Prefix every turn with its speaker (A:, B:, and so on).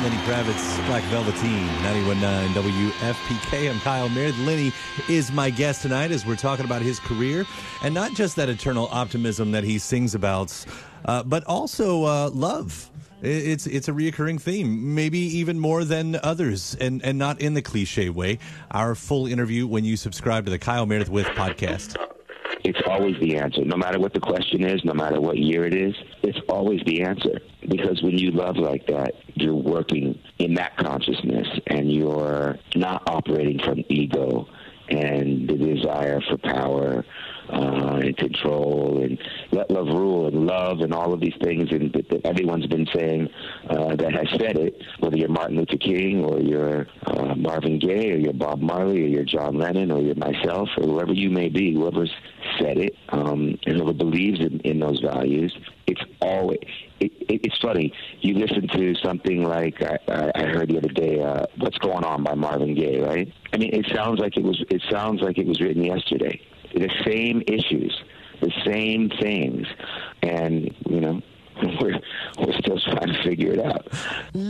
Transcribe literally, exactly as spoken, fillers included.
A: Lenny Kravitz, Black Velveteen, ninety-one point nine W F P K. I'm Kyle Meredith. Lenny is my guest tonight as we're talking about his career, and not just that eternal optimism that he sings about, uh, but also uh, love. It's it's a reoccurring theme, maybe even more than others, and, and not in the cliche way. Our full interview when you subscribe to the Kyle Meredith With podcast.
B: It's always the answer. No matter what the question is, no matter what year it is, it's always the answer. Because when you love like that, you're working in that consciousness, and you're not operating from ego and the desire for power uh, and control, and let love rule, and love, and all of these things and that, that everyone's been saying uh, that has said it, whether you're Martin Luther King or you're uh, Marvin Gaye or you're Bob Marley or you're John Lennon or you're myself or whoever you may be, whoever's said it um, and whoever believes in, in those values, it's always... It, it, it's funny. You listen to something like I, I heard the other day, uh, "What's Going On" by Marvin Gaye, right? I mean, it sounds like it was. It sounds like it was written yesterday. The same issues, the same things,